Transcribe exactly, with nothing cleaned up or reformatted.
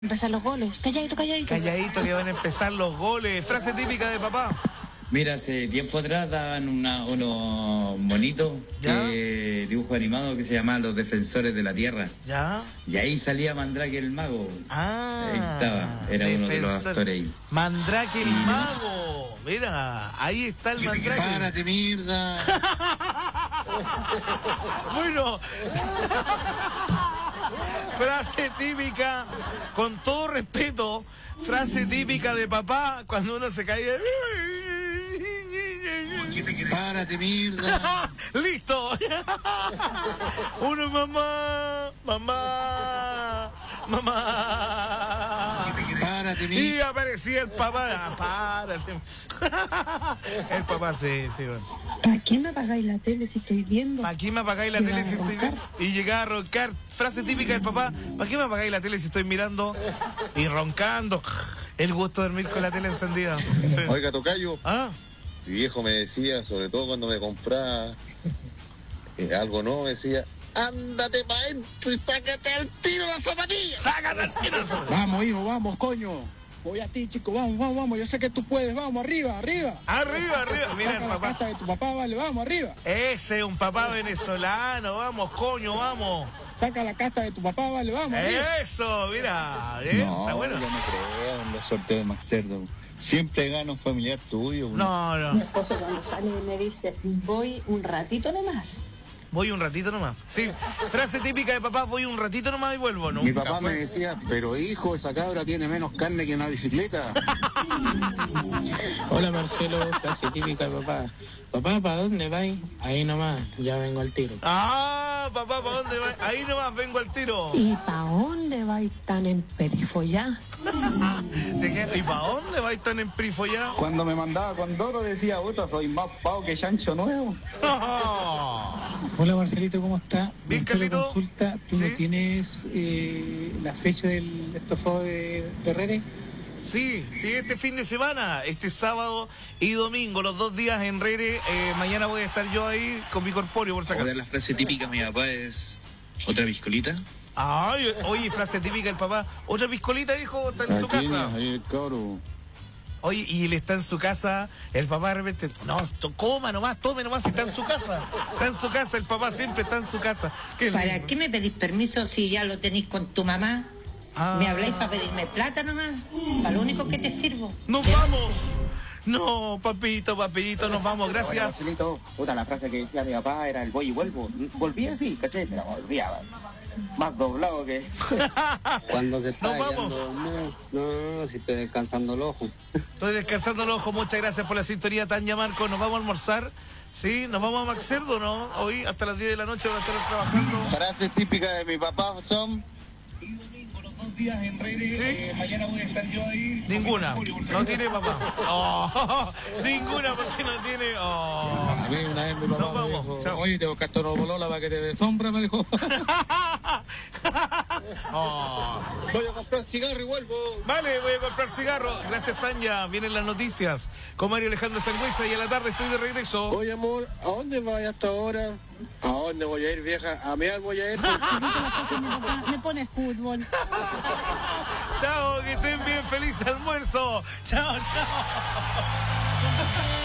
Empezar los goles. Calladito, calladito. Calladito que van a empezar los goles. Frase típica de papá. Mira, hace tiempo atrás daban una, unos monitos de dibujo animado que se llamaban Los Defensores de la Tierra. ¿Ya? Y ahí salía Mandrake el Mago. Ah. Ahí estaba, era defensor. uno de los actores ahí. Mandrake el Mago. Mira, ahí está el Mandrake. Párate, mierda. Bueno. Frase típica, con todo respeto, frase típica de papá cuando uno se cae. Párate, mierda. ¡Listo! Uno, mamá, mamá, mamá. Párate, mierda. Y aparecía el papá. Párate. El papá, sí, sí, bueno. ¿Para qué me apagáis la tele si estoy viendo? ¿Para qué me apagáis la ¿Y tele vas a si estoy roncar? viendo? Y llegaba a roncar. Frase típica del papá. ¿Para qué me apagáis la tele si estoy mirando? Y roncando. El gusto de dormir con la tele encendida. Sí. Oiga, tocayo, Ah, mi viejo me decía, sobre todo cuando me compraba eh, algo nuevo, me decía, ándate para adentro y sácate al tiro las zapatillas. sácate el tiro. Vamos, hijo, vamos, coño. Voy a ti, chico, vamos, vamos, vamos. Yo sé que tú puedes, vamos, arriba, arriba. Arriba, arriba. Mira el Saca la papá. casta de tu papá, vale, vamos, arriba. Ese es un papá venezolano. Vamos, coño, vamos. Saca la casta de tu papá, vale, vamos, arriba. Eso, mira. ¿eh? No, Está bueno. yo no creo en los sorteos de Max Cerdo. Siempre gana un familiar tuyo. No, Mi no. esposo cuando sale me dice, voy un ratito nomás. Voy un ratito nomás. Sí. Frase típica de papá, voy un ratito nomás y vuelvo. Mi Nunca papá fue. me decía, pero hijo, esa cabra tiene menos carne que una bicicleta. Hola Marcelo, frase típica de papá. Papá, ¿para dónde vais? Ahí nomás, ya vengo al tiro. Ah, papá, ¿para dónde va? Ahí nomás vengo al tiro. ¿Y para dónde vais tan en perifollá? ¿De qué? ¿Y para dónde vais tan en prifo ya? Cuando me mandaba con Doro decía, puta, soy más pavo que chancho nuevo. Hola Marcelito, ¿cómo está? Bien, Marcelo, Carlito. consulta, ¿tú ¿Sí? no tienes eh, la fecha del estofado de Herrera? Sí, sí, este fin de semana, este sábado y domingo, los dos días en Rere. Eh, mañana voy a estar yo ahí con mi corpóreo, por si Ahora acaso. la frase típica de mi papá es otra biscolita. Ay, oye, frase típica del papá. Otra piscolita, hijo, está en su casa. Ahí el cabro. Oye, y él está en su casa, el papá de repente, no, to- coma nomás, tome nomás, está en su casa. Está en su casa, el papá siempre está en su casa. Qué ¿Para lindo. qué me pedís permiso si ya lo tenéis con tu mamá? Ah. ¿Me habláis para pedirme plata nomás? ¿Para lo único que te sirvo? ¡Nos ¿Ya? vamos! No, papito, papito, nos vamos, Oye, gracias. Marcelito, puta, la frase que decía mi papá era el voy y vuelvo. Volví así, caché, pero volvía más doblado que... Cuando se está Nos vamos. hallando, no, no, no, si estoy descansando el ojo. Estoy descansando los ojos, muchas gracias por la sintonía, Tania Marco. Nos vamos a almorzar, ¿sí? Nos vamos a Max Cerdo, ¿no? Hoy hasta las diez de la noche vamos a estar trabajando. Frases típicas de mi papá son, ¿Sí? Mañana voy a estar yo ahí. Ninguna. No tiene papá. Oh, ninguna porque no tiene. Oh. A mí una vez mi papá Nos me vamos, dijo, chao. oye, te buscaste una bolola para que te dé sombra, me dijo. Oh. voy a comprar cigarro y vuelvo. Vale, voy a comprar cigarro. Gracias, Tanya. Vienen las noticias con Mario Alejandro Sangüesa y a la tarde estoy de regreso. Oye, amor, ¿a dónde vas hasta ahora? ¿A dónde voy a ir, vieja? A mear voy a ir. Me pone fútbol. Chao, que estén bien, feliz almuerzo. Chao, chao.